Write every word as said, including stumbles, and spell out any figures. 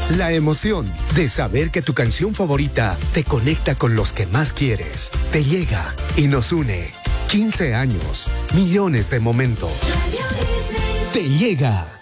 La emoción de saber que tu canción favorita te conecta con los que más quieres, te llega y nos une. quince años, millones de momentos. Te llega.